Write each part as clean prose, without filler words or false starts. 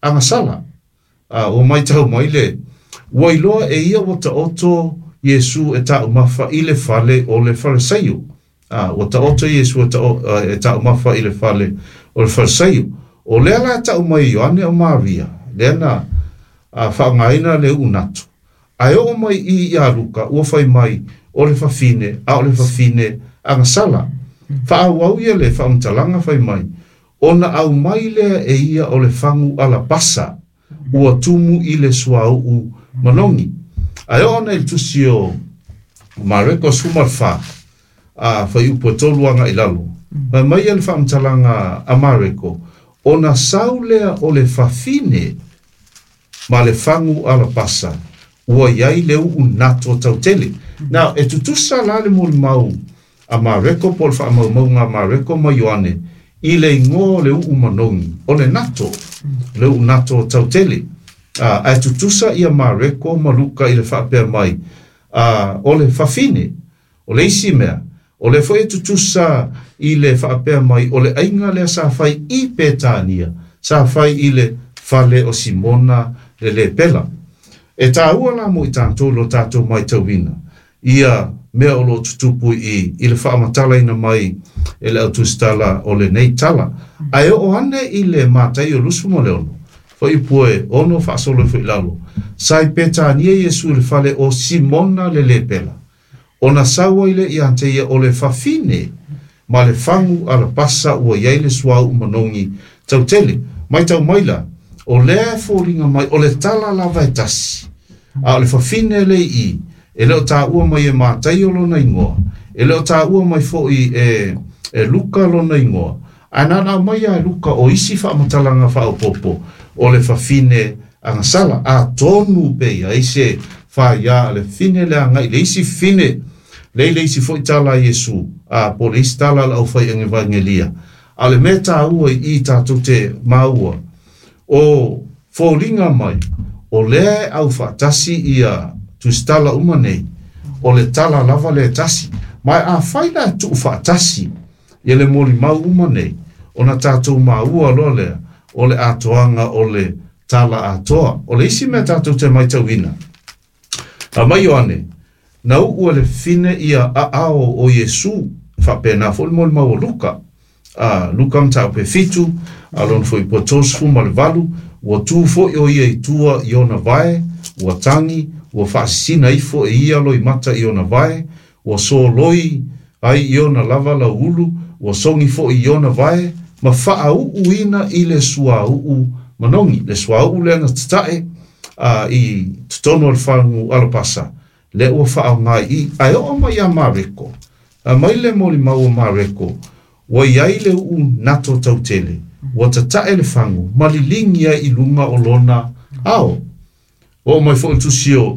anga sala. O mai tau mai le, wailoa e ia o ta oto Yesu e ta umafa i le fale o le farisaio. O ta oto Yesu e ta umafa i le fale o le farisaio. O lea la ta umai Ioane o Maria, lea na whaangaina le unatu. Ai o mai i ia luka, ua whai mai o le fafine, o le fafine anga sala. Whaawau ia le whaamtalanga whai mai. Ona au mai lea e ia o le fangu ala pasa, ua tumu i le suau u manongi. Ai o ana il tusi o Mareko Sumarfa, whai upo toluanga i lalo. Mai ia le whaamtalanga a Mareko, ona sau lea o le fafine, ma le fangu ala pasa, ua iai leu unato tautele. Now, e tutusa la le mori mau a Mareko po le whaamau ngā Mareko ma Ioane, i le ngō leu umanongi, o le nato, leu unato tautele. E tutusa i a Mareko ma luka i le whaapea mai, o le fafine, o le isi mea, o le fo e tutusa i le whaapea mai, o le ainga lea sa whai i Petania, sa whai i le fale o Simona le pela. E tā ua la mo i tātou lo tātou mai tauina. Ia mea o lo tutupu i le whaamatala ina mai e le autustala o le nei tala. Ai o ane i le mātai o lusu mo le ono. Fo i pue ono whaasolo fo i lalo. Sai Petania Yesu le fale o Simona le pela. Ona sawa i le i ante ia o le fafine ma le fangu ala pasa ua iai le suau umanongi tautele. Mai tau maila. O lea fōringa mai, o le tala lava e tasi. O le fafine le i, e leo tā ua mai e mātai o lona ingoa. E leo tā ua mai fo i e luka lona ingoa. Anana mai a luka o isi whamatalanga whaopopo, o le fafine anga sala. A tonu pei, a ise whaia le fine le anga, le isi fine, le isi fo i tala Yesu, po le isi tala la au whai evangelia. A le me tā ua i tātou te maua, o fōringa mai, o lea au whaatasi ia tustala umanei, o le tala lava le tasi, mai a whaila tu whaatasi, ia le mori mau umanei, o na tātou maua lo lea, o le atoanga o le tala atoa, o le isi mea tātou te mai tauina. A mai Ioane, nau ua le fine ia a ao o Yesu, whapena fo le mori mau o Luka, Luka mtau pe fitu, alon foi potos fu mal valu, o tu fo o ia i tua i ona vai, o tangi, o fasina i fo e ia loi mata i ona vai, o so loi ai i ona lava la ulu, o songi fo i ona vai, ma faa uina i le sua manongi, le sua le na tatae, i tutono al fangu alapasa, le o faa ngai i, ai o mai a Mareko, mai le moli mau Mareko, wa iai le nato tautele, wa tatae le fangu, malilingia i lunga o lona ao. O mai fo tusio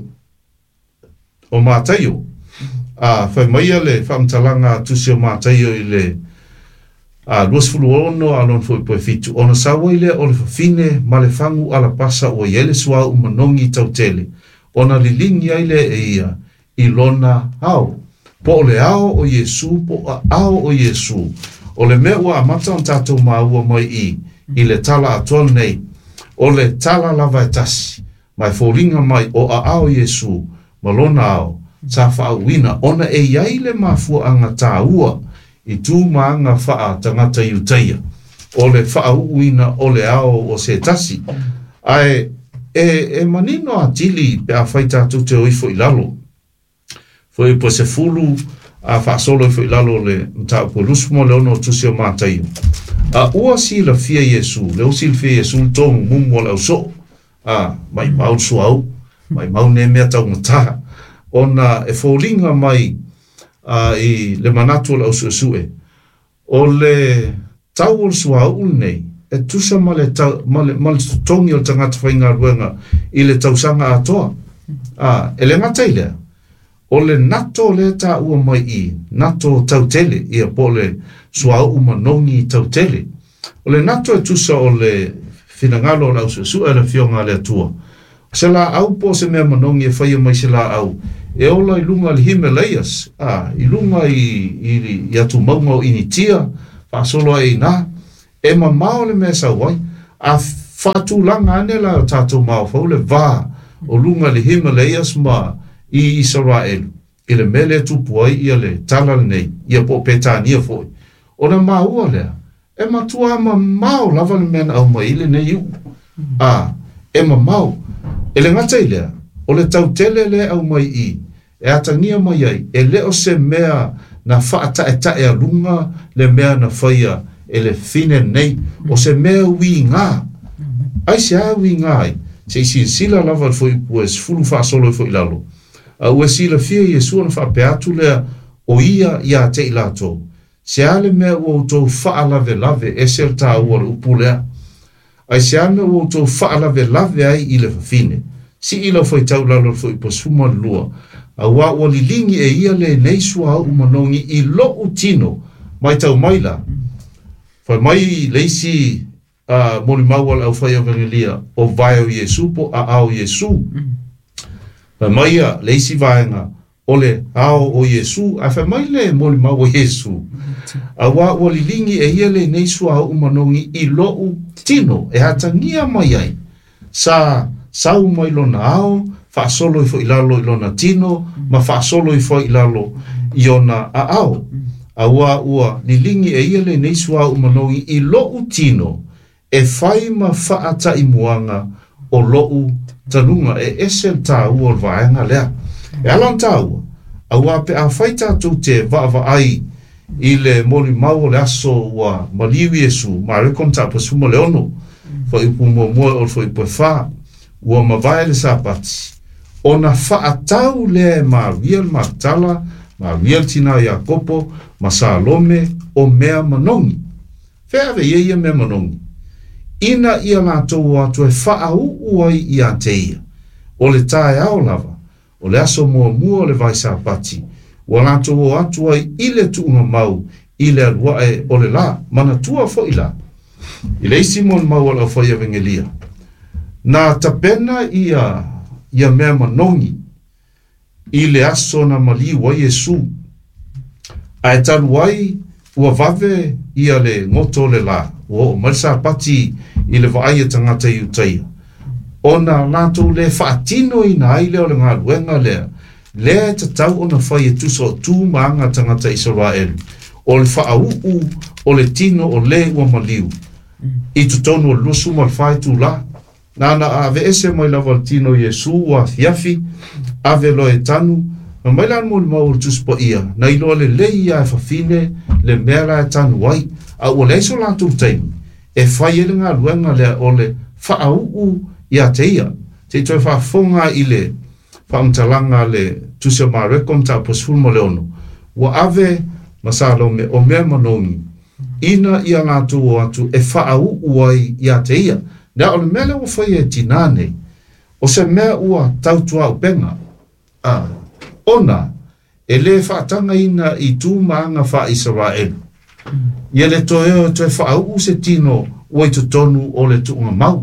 o mātaio. Whai maia le whamtalanga tusio mātaio i le luasfulu ono alon fo i poe fitu. Ona sawa i le o le fafine ma le fangu ala pasa o iele sua umanongi tautele. Ona lilingia i le e ia i lona ao. Po le ao o Yesu, po ao o Yesu. O le mea ua amata on tātou maua mai i le tala atual nei, o le tala lava e tasi, mai fōringa mai o a ao Yesu, malona ao, tā whaauina, ona e iai le mafua anga tā ua, i tū maanga whaa tangata iutaia, o le whaauina o le ao o se tasi. Ai, e manino a tili pe a whai tātou te oifo i lalo, fo i po se fulu, a whaasolo i fo i lalo le mtau po lusmo le ono tusio mātai. Ua si la fia Yesu, leo si la fia Yesu tōngu mumo le au so, mai mau suau, mai mau ne mea tau ngata, ona e fōringa mai i le manatu le au suesue, o le tau o suau nei, e tusa ma le tongi o tangata whainga ruenga i le tausanga atoa, e le ngatai lea, o le nato le ta ua mai i, nato tautele, ia po le suau umanongi tautele. O le nato e tusa o le finangalo la usu e le fionga le atua. Se la au po se mea manongi e whaia mai se la au. E ola i lunga li Himalayas, i lunga i atu maunga o initia, whaasolo e na, e ma mao le mea sa wai, a whaatulanga ane la tātou maofau le vā o lunga le Himalayas ma i Israel i le mele tupu ai ia le tala nei ia po petania foi ona maua lea e matua ma mau lava le mena au mai le nei e ma mau e le ngata i lea o le tautele le au mai i e atangia mai ai e leo se mea na whaata e tae a lunga le mea na whaia e le fine nei o se mea ui ngā ai se a ui ngā ai se isi sila lava foi pues fulu fa solo foi lalo ua sila fia Yesu na fa peatu le o ia te ilato se ale me o to fa lave e sel ta o upule ai se ale o to fa lave ai ile fine si ilo foi tau lalo foi posuma lua wa o lilingi e ia le nei sua o manongi i lo utino mai tau maila fa mai leisi moli mawal au fai evangelia o vai o Yesu po au Yesu fa mai leisi vaenga ole ao o Yesu a fa mai le moli mawo Yesu wa o lilingi e ia le nei sua o manongi i lo utino e hatangia mai ai sa mai lona ao fa solo i fo ilalo ilona tino ma fa solo i fo ilalo iona ao awa ua lilingi e ia le nei sua o manongi i lo utino e fai ma faata i muanga o lo'u tanunga e esel tāu o vaenga lea. E alan tāua, aua pe a fai tātou te vaava ai i le moli mau le aso wa maliwi Yesu, ma rekon tā pasuma le ono, fa i pumo mua o fa i pue wha, ua mawai le sapati. O na faatau le ma riel martala, ma riel tina ia kopo, ma Salome o mea manongi. Fea ve ia mea manongi. Ina ia lātou atu e whaau uai i a teia. O le tae ao lava, o le aso mua mua le vai sapati, o lātou atu ai i le tuunga mau, i le aluae o le la, mana tua fo i la. I le isi mon mau ala fai evangelia. Na tapena ia mea manongi, i le aso na mali wa Yesu, a e talu ai ua vave ia le ngoto le la, o marisa pati i le vaai tangata i utaia. Ona lātou le whaatino i na aile o le ngā luenga lea, le te tau ona whai e tuso tū maanga tangata Israel, o le whaau o le tino o le ua maliu, i tutonu o lusu mal whai tū la, nana ave ese mai lava tino Yesu wa thiafi, ave lo e tanu, ma mai lan mo le maur tuspo ia, na ilo le leia e whawhine, le mera e tanu wai, a ua leiso lātou teimi, e whai ele ngā luenga lea o le whaau ia te ia, te toi whaafonga i le whaamtalanga le tusia marekom ta posfulmo le ono, wa ave Salome o mea manongi, ina ia lātou o atu e whaau uai ia te ia, nea o le mele o whai e tinane, o se mea ua tautua o penga, ona, e le whaatanga ina i tū maanga wha Israel, ia le toe whaau se tino oi tu tonu o le tuunga mau.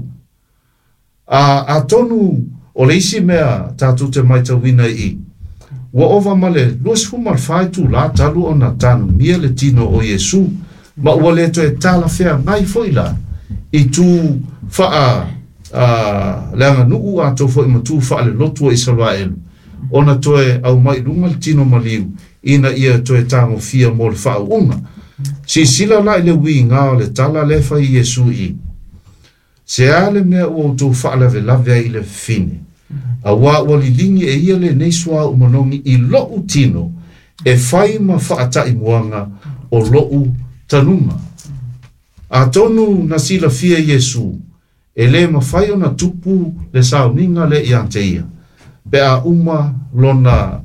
A tonu o le isi mea tātou te maita wina i. Wa ova male luas fumal whai tu la talu o na tanu mia le tino o Yesu. Ma ua le toe tala whea ngai foila. I tu wha leanga nuu a tau fo ima tu wha le lotu o Israel. Ona toe au mai lunga le tino maliu. Ina ia toe tango fia mo le wha unga. Si sila la le wi ngā le tala le whai Yesu i. Se ale mea ua tau wha lave i le fine. A wa lilingi e ia le neiswa umanongi i lo'u tino e whai ma whaatai muanga o lo'u tanunga. A tonu na sila fia Yesu e le ma whai o na tupu le sauninga le i anteia. Pe a uma lona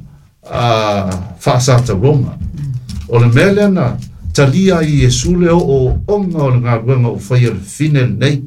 whaasata ronga. O le mele na talia i Yesu le o onga o le ngā ruenga o whai le fine nei.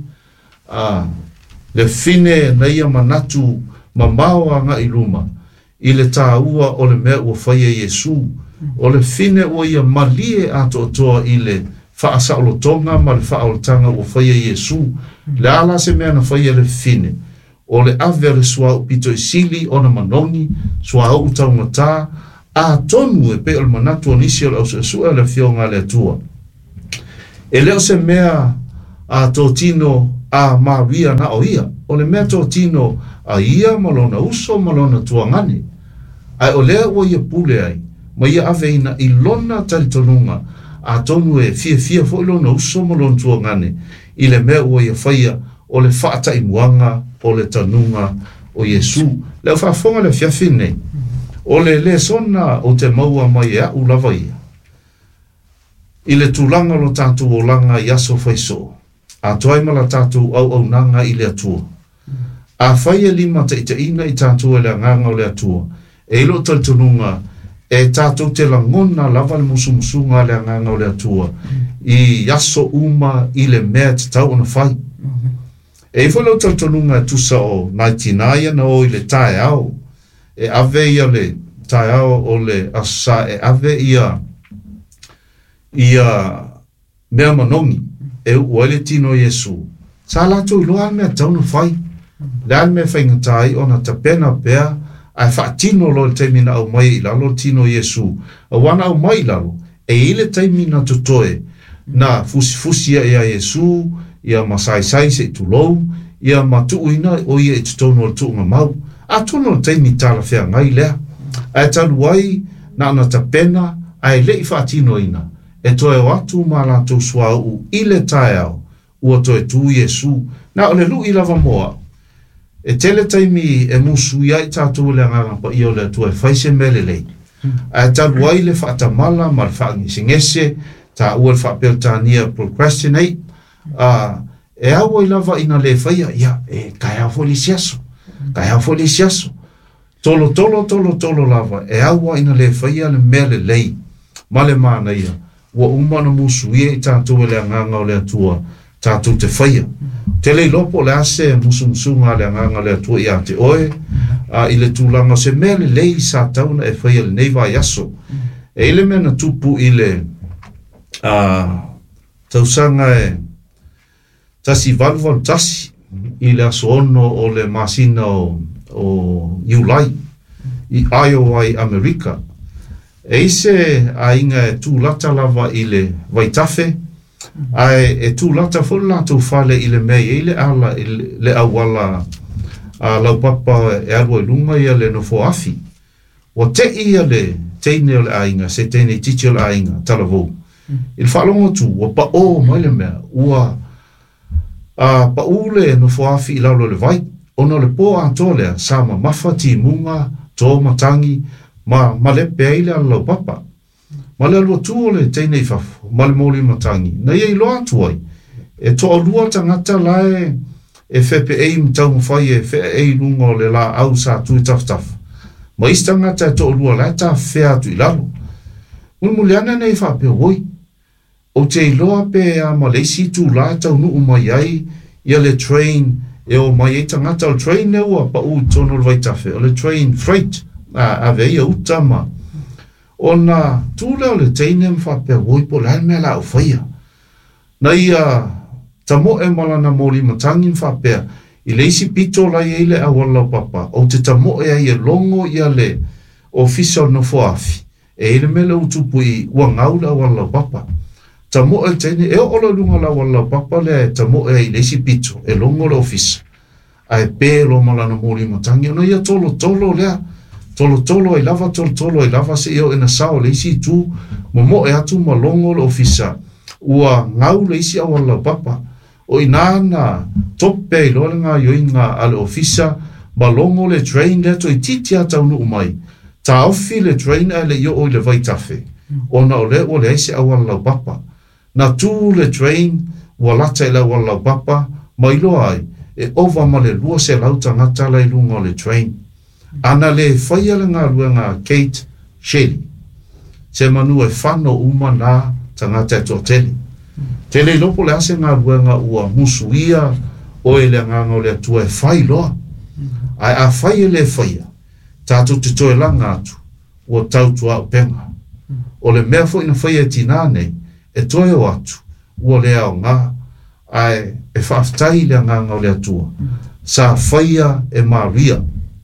Le fine nei a manatu ma maua nga iluma. I le tāua o le mea ua whai e Yesu. O le fine o ia malie ato toa i le whaasaulotonga ma le whaaolotanga ua whai e Yesu. Le ala se mea na whai e le fine. O le ave le sua upito i sili o na manongi, sua au utaunga tā, a tonu e pe o le manatu o nisi o le ausua e le fionga le atua. E leo se mea a tō tino a Maria na o ia, o le mea tō tino a ia malona uso malona tuangani, ai o lea o ia pule ai, ma ia aveina i lona talitonunga, a tonu e fia fo ilona uso malona tuangani, i le mea o ia whaia, o le whaata i muanga, o le tanunga o Yesu. Leo whaafonga le fiafine, o le sona o te maua mai e au lava ia. I le tūlanga lo tātou o langa i aso whaiso, a toaima la tātou au nanga i le atua. A whaia lima te ina i tātou e le nganga o le atua, e ilo taltununga, e tātou te langona lava le musumusunga le nganga o le atua, i aso uma i le mea te tau ona whai. E whalau taltununga tusa o naitinaia na o i le tae au, e ave ia le tae au o le asa, e ave ia mea manongi, e uaile tino Yesu. Sa lato i loa mea tauna whai, le al mea whaingatai o na tapena pea, ai whaatino lo le taimina au mai i lalo tino Yesu, a wana au mai lalo, e ile taimina tutoe, na fusia ia Yesu, ia masaisai se tulou, ia matuuina o ia i tutono le tuunga mau, a tono le taimi tala whea ngai lea, ai taluai na ana tapena, ai lei whaatino ina, e toe watu ma lato sua u ile tae au, ua toe tu Yesu, na ole lu i lava moa, e tele taimi e musu iai tātou le nganga pa i o le tue whaise mele lei. A taluai le whaatamala ma le whaangisingese, ta ua le whaapeltania procrastinate, e awa i lava ina le whaia, ia, e kai hao foli siaso, tolo lava, e awa ina le whaia le mele lei, ma le mana ia, ua umana musu ia i tātou le nganga o le atua, tātou te whaia. Te lei lopo le ase musunga le nganga le atua i a te oe, i le tūlanga se mele lei sa tauna e whaia le neiva i aso. E ile mena tupu i le tausanga e tasi valval tasi i le aso ono o le masina o Iulai, i Iowa i Amerika. E ise a inga e tūlata lava i le Waitafe, ai e tūlata whulatu whale i le mei e le ala i le awala lau papa e arua i lunga ia le no foafi. Wa te ia le teine o le ainga, se teine titi o le ainga, talavou. I le whalongo tu, wa pa o mai le mea, ua pa ule no foafi i laulo le vai, ono le po antolea, sama mawhati munga, tō matangi, ma le peile ala lau papa. Ma le alua tuo le teine i fafu, ma le moli matangi. Na ia i loa tuai, e to alua tangata lae e fepe ei mtau mwhai e fe ei lungo le la au sa tui taftaf. Ma istangata e to alua lae ta fea tu i lalo. Mulmuliana nei fape oi. O te i loa pe a ma leisi tu lae tau nuu mai ai, ia le train, e o mai e tangata o train e ua pa u tono le vaitafe, o le train freight, a veia utama. Ona tūleo le teine mwhapea woipo lai mea la au whaia. Na ia tamo e malana mori matangi mwhapea i leisi pito lai eile a wala papa o te tamo e ai e longo ia le official no foafi e ele mele utupu i ua ngau la wala papa. Tamo e teine e ola lunga la wala papa le tamo e ai leisi pito e longo le official. Ai pe lo malana mori matangi ona ia tolo lea. Tolo i lava se eo ena sao le isi tu mo e atu malongo le ofisa ua ngau le isi awala papa o inana tope i loa nga yoinga ale ofisa malongo le train le to i titi ata unu umai ta ofi le train ale yo o le Waitafe ona o le isi awala papa na tu le train walata i la awala papa ma ilo ai e ova ma le lua se lauta ngata la ilunga le train. Ana le whaia le ngā ruanga Kate Shelley. Se manu e whano uma nā tangata e tōteli. Te le lopo le ase ngā ruanga ua musuia o e le nganga o le atua e whai loa. Ai a whai e le whaia. Tātou te toe langa atu. Ua tautua o penga. O le mea fo ina whaia tina nei. E toe o atu. Ua le ao ngā. Ai e whaaftai le nganga o le atua. Sa whaia e Maria.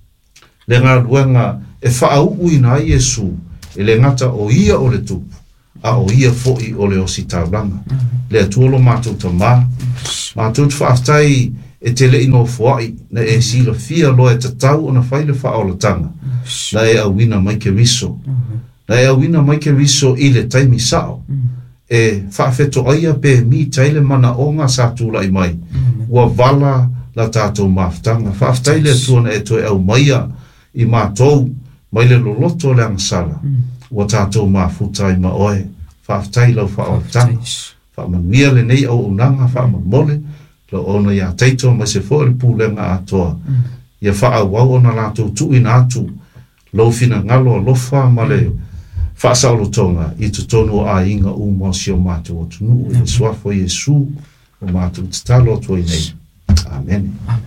Le ngā ruanga e whaau ina Yesu e le ngata o ia o le tupu. a o ia fo'i o le osi taulanga. Le atuolo mātou tamā. Mātou whaaftai e te le ino fo'i na e sila fia loa e tatau o na whaile whaolatanga. Na e awina mai ke riso. Na e awina mai ke riso i le taimi sao. E whaafeto aia pe mi taile mana o ngā sātula i mai. Ua vala la tātou maftanga. Whaaftai le tuana e toi au maia i mātou mai le loloto le angasala. Ua tātou mafuta i maoe. Whaaftai lau whaolatanga. Whaamanuia le nei au unanga, whaamamole. Lo ona ia teito mai se fo le pulenga atoa. Ia whaawau ona lātou tuina atu. Lo fina ngalo lofa male whaasaulotonga i tutono a inga umosio mātou o tunu. I swafo Yesu o mātou te talo atu i nei. Amen.